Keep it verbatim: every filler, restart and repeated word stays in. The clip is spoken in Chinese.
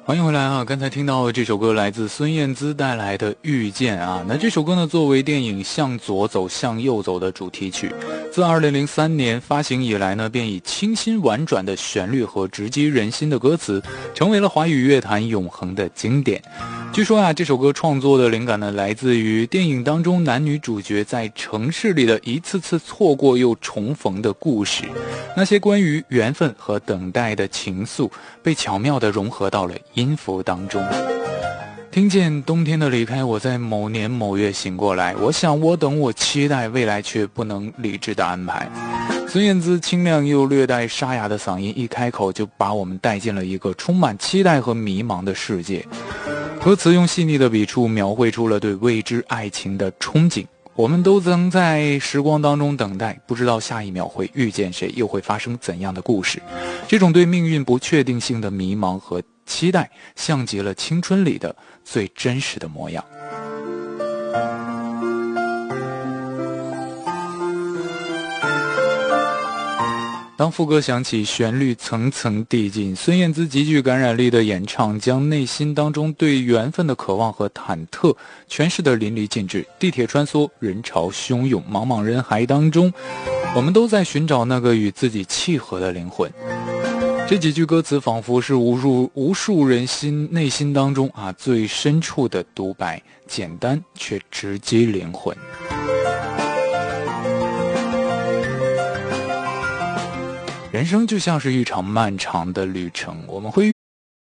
欢迎回来啊！刚才听到这首歌来自孙燕姿带来的《遇见》啊，那这首歌呢，作为电影《向左走，向右走》的主题曲，自二零零三年发行以来呢，便以清新婉转的旋律和直击人心的歌词，成为了华语乐坛永恒的经典。据说啊，这首歌创作的灵感呢，来自于电影当中男女主角在城市里的一次次错过又重逢的故事。那些关于缘分和等待的情愫，被巧妙地融合到了音符当中。听见冬天的离开，我在某年某月醒过来，我想我等我期待，未来却不能理智的安排。孙燕姿清亮又略带沙哑的嗓音一开口，就把我们带进了一个充满期待和迷茫的世界。歌词用细腻的笔触描绘出了对未知爱情的憧憬，我们都曾在时光当中等待，不知道下一秒会遇见谁，又会发生怎样的故事。这种对命运不确定性的迷茫和期待，像极了青春里的最真实的模样。当副歌响起，旋律层层递进，孙燕姿极具感染力的演唱将内心当中对缘分的渴望和忐忑诠释得淋漓尽致。地铁穿梭，人潮汹涌，茫茫人海当中，我们都在寻找那个与自己契合的灵魂。这几句歌词仿佛是无数无数人心内心当中啊最深处的独白，简单却直击灵魂。人生就像是一场漫长的旅程，我们会